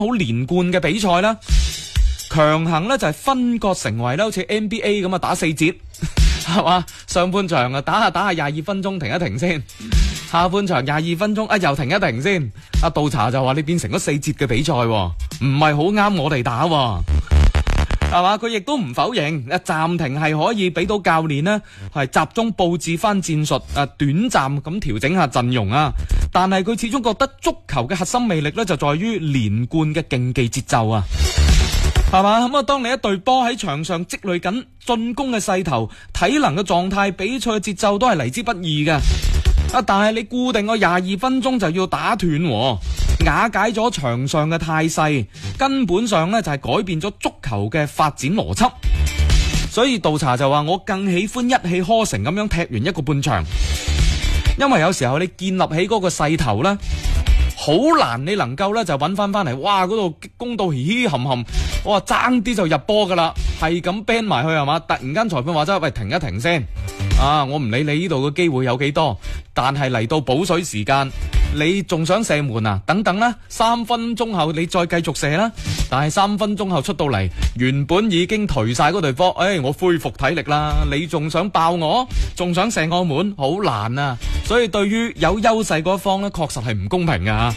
好連貫嘅比賽啦。強行咧就係分割成為咧好似 NBA 咁啊打4節，係嘛？上半場啊打下22分鐘停一停先，下半場22分鐘又停一停先。阿杜查就話你變成咗4節嘅比賽，唔係好啱我哋打，係嘛？佢亦都唔否認，暫停係可以俾到教練呢係集中佈置翻戰術，短暫咁調整下陣容啊。但係佢始終覺得足球嘅核心魅力咧就在於連貫嘅競技節奏啊。係嘛？咁啊，當你一隊波喺場上積累緊進攻嘅勢頭、體能嘅狀態、比賽嘅節奏都係嚟之不易嘅。但係你固定個22分鐘就要打斷，瓦解咗場上嘅態勢，根本上呢就係改變咗足球嘅發展邏輯。所以杜查就話：我更喜歡一氣呵成咁樣踢完一個半場，因為有時候你建立起嗰個勢頭呢，好難你能夠呢就揾翻嚟，哇！嗰度攻到嘻嘻冚冚，我話爭啲就入波噶啦，係咁 ban 埋去係嘛？突然間裁判話齋，喂，停一停先，我唔理你呢度嘅機會有幾多，但係嚟到補水時間，你仲想射門啊？等等啦，3分鐘後你再繼續射啦。但係3分鐘後出到嚟，原本已經頹晒嗰隊波，我恢復體力啦，你仲想爆我，仲想射我門，好難啊！所以對於有優勢嗰一方呢，確實係唔公平噶。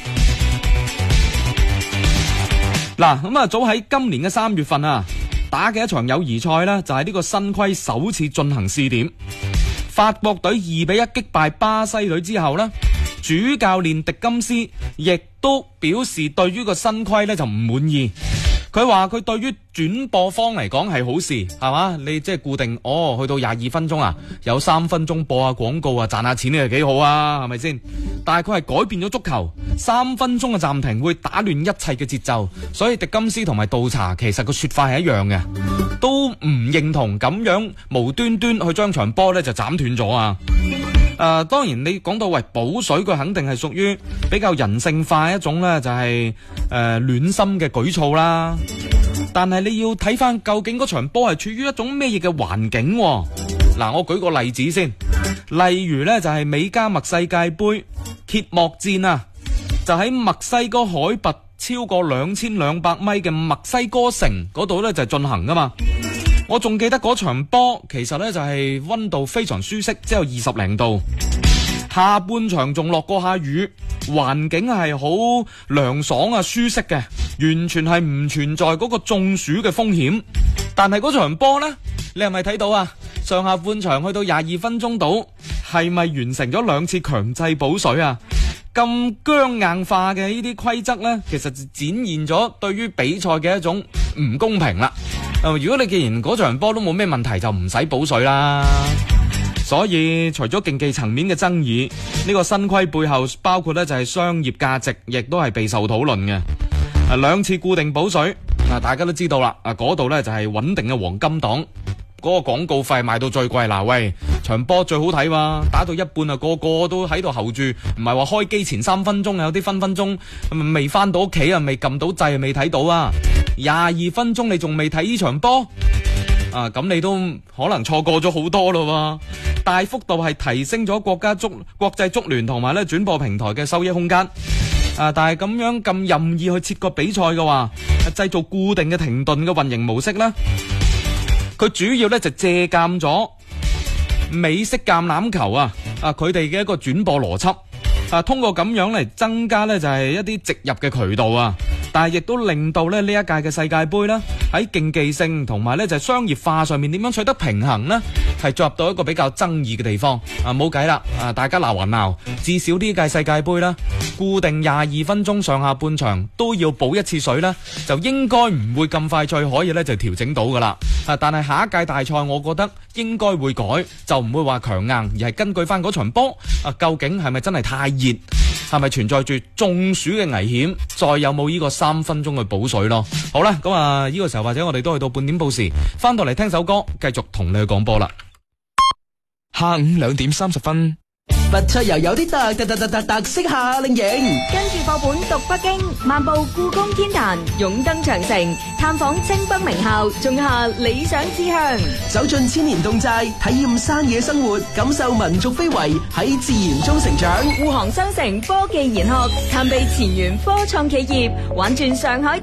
嗱，咁啊，早喺今年嘅3月份啊，打嘅一場友誼賽呢，就係呢個新規首次進行試點。法國隊2-1擊敗巴西隊之後呢，主教練迪金斯亦都表示對於個新規呢就唔滿意。佢話佢對於轉播方嚟講係好事，係嘛？你即係固定去到22分鐘啊，有3分鐘播下廣告啊，賺下錢呢係幾好啊，係咪先？但係佢係改變咗足球，3分鐘嘅暫停會打亂一切嘅節奏，所以迪金斯同埋杜查其實個說法係一樣嘅，都唔認同咁樣無端端去將場波呢就斬斷咗啊！當然你講到補水，佢肯定係屬於比較人性化一種呢，就係暖心嘅舉措啦。但係你要睇翻究竟嗰場波係處於一種咩嘢嘅環境。嗱，我舉個例子先，例如呢，就係美加墨世界杯揭幕戰啊，就喺墨西哥海拔超過2200米嘅墨西哥城嗰度呢就進行噶嘛。我仲記得嗰場波其實呢就係溫度非常舒適，只有20零度，下半場仲落過下雨，環境係好涼爽啊，舒適嘅，完全係唔存在嗰個中暑嘅風險。但係嗰場波呢，你係咪睇到啊？上下半場去到22分鐘度，係咪完成咗2次強制補水啊？咁僵硬化嘅呢啲規則呢，其實就展現咗對於比賽嘅一種唔公平啦。如果你既然嗰場波都冇咩問題，就唔使補水啦。所以除咗競技層面嘅爭議，呢個新規背後包括呢就係商業價值，亦都係備受討論嘅。2次固定補水，大家都知道啦，嗰度呢就係穩定嘅黃金檔，嗰個廣告費賣到最貴。嗱，喂，場波最好睇嘛，打到一半啊，個個都喺度候住，唔係話開機前3分鐘有啲分鐘未翻到屋企啊，未撳到掣，未睇到啊，22分鐘你仲未睇呢場波啊，咁你都可能錯過咗好多咯，大幅度係提升咗國際足聯同埋咧轉播平台嘅收益空間。但係咁任意去切割比賽嘅話，製造固定嘅停頓嘅運營模式呢，佢主要咧就借鑒咗美式橄欖球佢哋嘅一個轉播邏輯，通過咁樣嚟增加咧就係一啲植入嘅渠道啊，但係亦都令到咧呢一屆嘅世界盃啦，喺競技性同埋咧就係商業化上面點樣取得平衡呢，係進入到一個比較爭議嘅地方。冇計啦，大家鬧還鬧，至少呢屆世界盃啦，固定22分鐘上下半場都要補1次水啦，就應該唔會咁快脆可以咧就調整到噶啦。但係下一屆大賽我覺得應該會改，就唔會話強硬，而係根據翻嗰場波究竟係咪真係太熱，係咪存在住中暑嘅危險，再有冇呢個3分鐘去補水咯。好啦，咁呢個時候或者我哋都去到半點報時，翻到嚟聽首歌，繼續同你去講波啦。 下午2點30分。 不出遊有啲特色夏令營， 跟住課本讀北京，漫步故宮天壇，勇登長城，探訪清北名校，種下理想志向。 走進千年洞寨，體驗山野生活，感受民族非遺，喺自然中成長。 滬杭商城科技研學，探秘前沿科創企業，玩轉上海